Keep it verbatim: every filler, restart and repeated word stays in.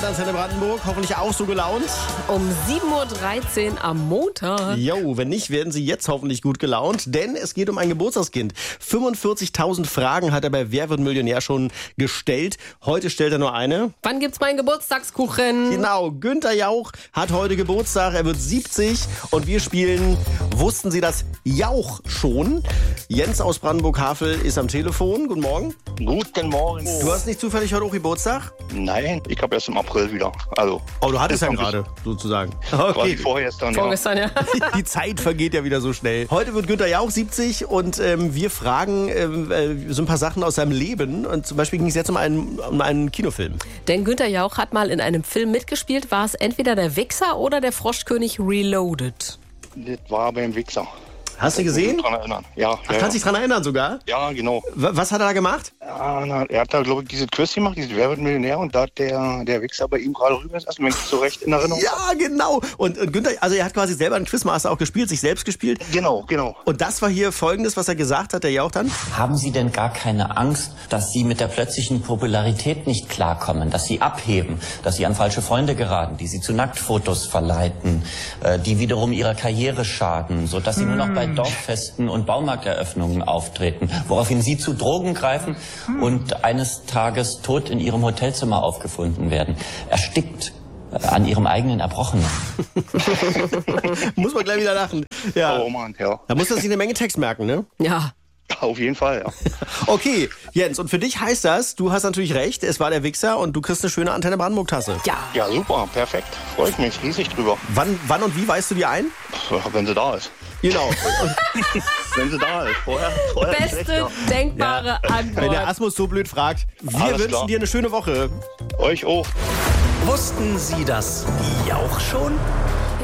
Antenne Brandenburg. Hoffentlich auch so gelaunt. Um sieben Uhr dreizehn am Montag. Jo, wenn nicht, werden Sie jetzt hoffentlich gut gelaunt, denn es geht um ein Geburtstagskind. fünfundvierzigtausend Fragen hat er bei Wer wird Millionär schon gestellt. Heute stellt er nur eine. Wann gibt's meinen Geburtstagskuchen? Genau, Günther Jauch hat heute Geburtstag, er wird siebzig und wir spielen Wussten Sie das Jauch schon? Jens aus Brandenburg-Havel ist am Telefon. Guten Morgen. Guten Morgen. Du hast nicht zufällig heute auch Geburtstag? Nein, ich habe erst im April wieder. Also. Oh, du hattest ja kommt gerade, sozusagen. Quasi Okay. vorgestern, ja. Vorgestern, ja. Die Zeit vergeht ja wieder so schnell. Heute wird Günther Jauch siebzig und ähm, wir fragen ähm, äh, so ein paar Sachen aus seinem Leben. Und zum Beispiel ging es jetzt um einen, um einen Kinofilm. Denn Günther Jauch hat mal in einem Film mitgespielt. War es entweder der Wichser oder der Froschkönig Reloaded? Das war beim Wichser. Hast du Ich gesehen? kann mich dran erinnern. Ja, Ach, ja, kannst dich dran erinnern sogar? ja, genau. W- Was hat er da gemacht? Ja, na, er hat da, glaube ich, dieses Quiz gemacht, dieses Wer wird Millionär, und da hat der, der Wichser bei ihm gerade rüber gesessen, wenn ich so recht in Erinnerung habe. Ja, genau. Und, und Günther, also er hat quasi selber einen Quizmaster auch gespielt, sich selbst gespielt. Genau, genau. Und das war hier Folgendes, was er gesagt hat, der Jauch dann. Haben Sie denn gar keine Angst, dass Sie mit der plötzlichen Popularität nicht klarkommen, dass Sie abheben, dass Sie an falsche Freunde geraten, die Sie zu Nacktfotos verleiten, äh, die wiederum Ihrer Karriere schaden, sodass Sie nur noch bei Dorffesten und Baumarkteröffnungen auftreten, woraufhin Sie zu Drogen greifen und eines Tages tot in Ihrem Hotelzimmer aufgefunden werden, erstickt äh, an Ihrem eigenen Erbrochenen? Muss man gleich wieder lachen. Ja. Oh Mann, ja. Da muss er sich eine Menge Text merken, ne? Ja. Auf jeden Fall, ja. Okay, Jens, und für dich heißt das, du hast natürlich recht, es war der Wichser und du kriegst eine schöne Antenne Brandenburg-Tasse. Ja. Ja, super, perfekt. Freue ich mich riesig drüber. Wann, wann und wie weißt du die ein? Pff, Wenn sie da ist. Genau. Wenn sie da ist. Vorher, vorher nicht schlecht, Beste ja. denkbare Wenn der Antwort. Asmus so blöd fragt. Wir Alles wünschen klar. dir eine schöne Woche. Euch auch. Wussten Sie das Jauch schon?